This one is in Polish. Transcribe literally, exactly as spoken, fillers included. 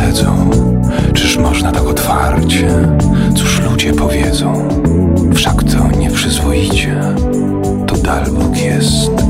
powiedzą? Czyż można tak otwarcie? Cóż ludzie powiedzą? Wszak to nieprzyzwoicie.